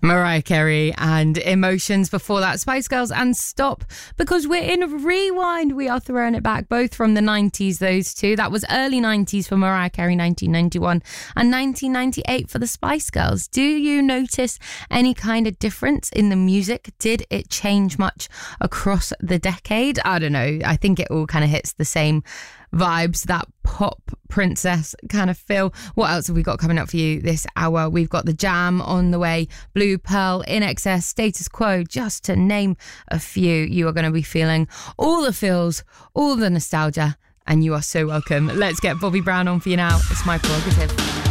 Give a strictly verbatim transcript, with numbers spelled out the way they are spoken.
Mariah Carey and Emotions. Before that, Spice Girls and Stop, because we're in Rewind. We are throwing it back, both from the nineties, those two. That was early nineties for Mariah Carey, nineteen ninety-one, and nineteen ninety-eight for the Spice Girls. Do you notice any kind of difference in the music? Did it change much across the decade? I don't know. I think it all kind of hits the same vibes, that pop princess kind of feel. What else have we got coming up for you this hour? We've got The Jam on the way, Blue Pearl, In Excess, Status Quo, just to name a few. You are going to be feeling all the feels, all the nostalgia, and you are so welcome. Let's get Bobby Brown on for you now. It's My Prerogative.